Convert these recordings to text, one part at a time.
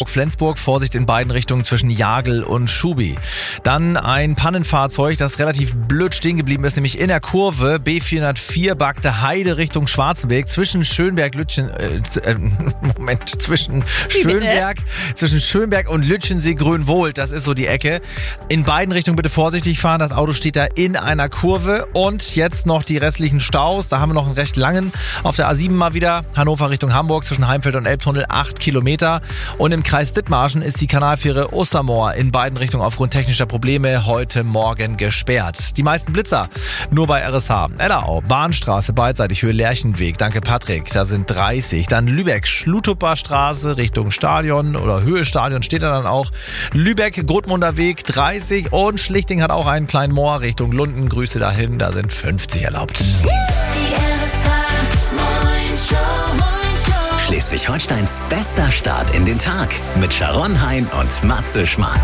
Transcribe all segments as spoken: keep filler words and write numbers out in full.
Hamburg-Flensburg. Vorsicht in beiden Richtungen zwischen Jagel und Schubi. Dann ein Pannenfahrzeug, das relativ blöd stehen geblieben ist, nämlich in der Kurve B vierhundertvier Bagde Heide Richtung Schwarzenberg zwischen Schönberg, Lütchen, äh, äh, Moment, zwischen Schönberg, zwischen Schönberg und Lütchensee Grünwohlt. Das ist so die Ecke. In beiden Richtungen bitte vorsichtig fahren. Das Auto steht da in einer Kurve. Und jetzt noch die restlichen Staus. Da haben wir noch einen recht langen auf der A sieben mal wieder. Hannover Richtung Hamburg zwischen Heimfeld und Elbtunnel acht Kilometer. Und im Kreis Dithmarschen ist die Kanalfähre Ostermoor in beiden Richtungen aufgrund technischer Probleme heute Morgen gesperrt. Die meisten Blitzer nur bei R S H. Ellerau, Bahnstraße beidseitig Höhe Lerchenweg. Danke Patrick, da sind dreißig. Dann Lübeck, Schlutupper Straße Richtung Stadion oder Höhe Stadion steht da dann auch. Lübeck, Gotmunder Weg dreißig und Schlichting hat auch einen kleinen Moor Richtung Lunden. Grüße dahin, da sind fünfzig erlaubt. Schleswig-Holsteins bester Start in den Tag mit Sharon Hein und Matze Schmark.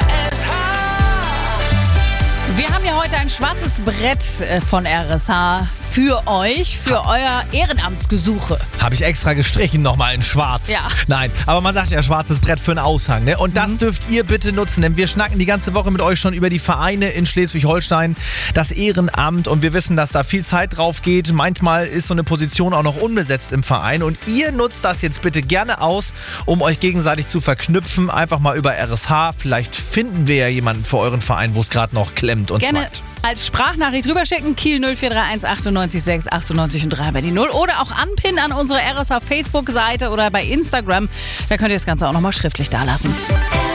Wir haben ja heute ein schwarzes Brett von R S H für euch, für euer Ehrenamtsgesuche. Habe ich extra gestrichen, nochmal in schwarz. Ja. Nein, aber man sagt ja schwarzes Brett für einen Aushang. Ne? Und das mhm. dürft ihr bitte nutzen, denn wir schnacken die ganze Woche mit euch schon über die Vereine in Schleswig-Holstein, das Ehrenamt und wir wissen, dass da viel Zeit drauf geht. Manchmal ist so eine Position auch noch unbesetzt im Verein und ihr nutzt das jetzt bitte gerne aus, um euch gegenseitig zu verknüpfen. Einfach mal über R S H. Vielleicht finden wir ja jemanden für euren Verein, wo es gerade noch klemmt und gerne zwackt. Als Sprachnachricht rüberschicken, Kiel null vier drei eins achtundneunzig sechs achtundneunzig und drei bei die null oder auch anpinnen an unsere R S H Facebook-Seite oder bei Instagram. Da könnt ihr das Ganze auch nochmal schriftlich dalassen.